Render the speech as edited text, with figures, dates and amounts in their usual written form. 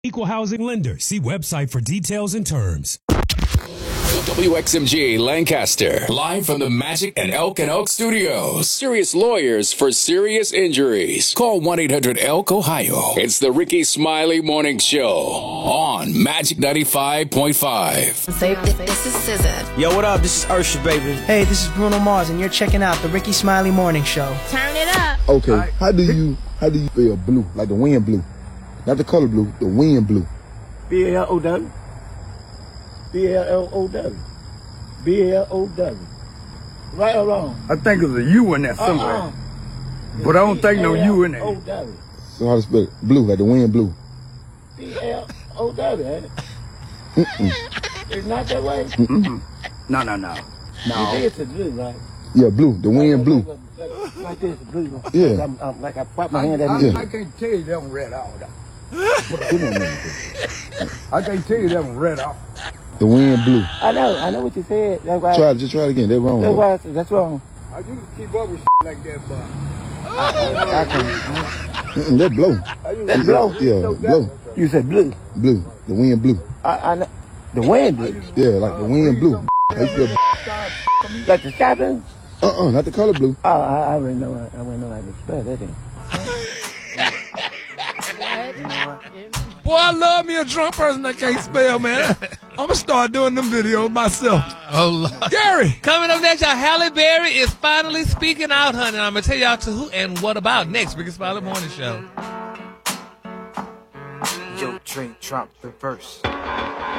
Equal housing lender. See website for details and terms. WXMG Lancaster, live from the Magic and Elk Studios. Serious lawyers for serious injuries. Call 1-800-ELK-OHIO. It's the Ricky Smiley Morning Show on Magic 95.5. This is SZA. Yo, what up? This is Ursha, baby. Hey, this is Bruno Mars, and you're checking out the Ricky Smiley Morning Show. Turn it up. Okay, how do you spell blue? Like the wind blue. Not the color blue, the wind blue. B-L-O-W. B-L-L-O-W. B-L-O-W. Right or wrong? I think there's a U in there somewhere. But I don't think no U in there. B-L-O-W. So how to spell it? Blue, like the wind blue. B-L-O-W, ain't it? It's not that way? No. You think it's a blue, right? Yeah, blue, the wind blue. Like this, blue. Yeah. Like I put my hand at I can't tell you that one red out. I can't tell you that one red out. The wind blue. I know what you said. That's why. Just try it again. They're wrong. That's wrong. I used to keep up with like that, but I can't. That blow. That's blow? Yeah, blow. You said blue. Blue, the wind blue. I know. The wind blue. Yeah, like the wind blue. Like the sky blue? Not the color blue. Oh, I already know. I already know how to spell that thing. Boy, I love me a drunk person that can't spell, man. I'm going to start doing them videos myself. Oh, Lord. Gary. Coming up next, y'all, Halle Berry is finally speaking out, honey. I'm going to tell y'all to who and what about next. Ricky Smiley Morning Show. Yo, Trey, drop the verse.